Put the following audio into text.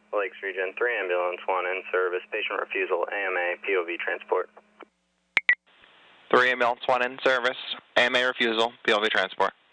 Lakes Region 3, Ambulance 1 in service, patient refusal, AMA, POV transport. 3 Ambulance 1 in service, AMA refusal, POV transport.